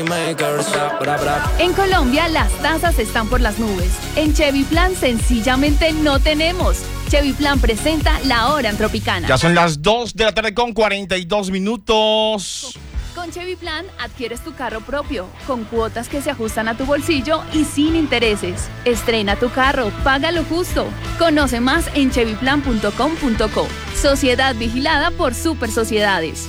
En Colombia las tasas están por las nubes. En Chevy Plan sencillamente no tenemos. Chevy Plan presenta La Hora en Tropicana. Ya son las 2 de la tarde con 42 minutos. Con Chevy Plan adquieres tu carro propio, con cuotas que se ajustan a tu bolsillo y sin intereses. Estrena tu carro, paga lo justo. Conoce más en chevyplan.com.co. Sociedad vigilada por Super Sociedades.